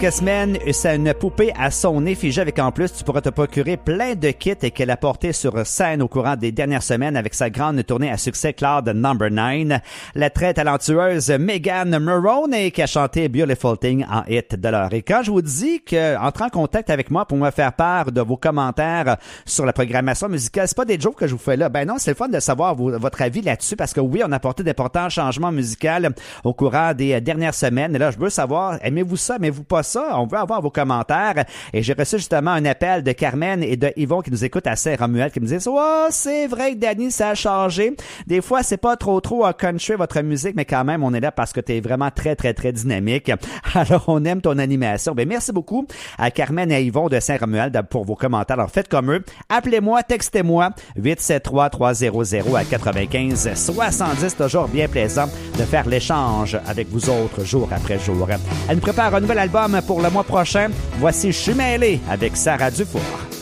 quelques semaines, c'est une poupée à son effigie avec en plus, tu pourras te procurer plein de kits et qu'elle a porté sur scène au courant des dernières semaines avec sa grande tournée à succès Cloud Number 9. La très talentueuse Megan Maroney qui a chanté Beautiful Thing en hit de l'heure. Et quand je vous dis que entrez en contact avec moi pour me faire part de vos commentaires sur la programmation musicale, c'est pas des jokes que je vous fais là. Ben non, c'est le fun de savoir votre avis là-dessus parce que oui, on a apporté d'importants changements musicaux au courant des dernières semaines. Et là, je veux savoir, aimez-vous ça, aimez-vous pas ça? On veut avoir vos commentaires. Et j'ai reçu justement un appel de Carmen et de Yvon qui nous écoutent à Saint-Romuald qui me disent « Oh, c'est vrai que Danny, ça a changé. Des fois, c'est pas trop country votre musique, mais quand même, on est là parce que t'es vraiment très, très, très dynamique. Alors, on aime ton animation. » Ben, merci beaucoup à Carmen et à Yvon de Saint-Romuald pour vos commentaires. Alors, faites comme eux. Appelez-moi, textez-moi 873-300-95-70. Toujours bien plaisant de faire l'échange avec vous autres jour après jour. Elle nous prépare un nouvel album pour le mois prochain. Voici Je suis mêlé avec Sarah Dufour.